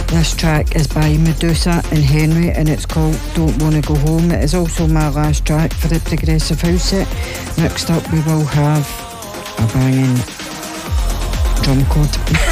This track is by Medusa and Henry and it's called Don't Wanna Go Home. It is also my last track for the Progressive House set. Next up we will have a banging drum chord.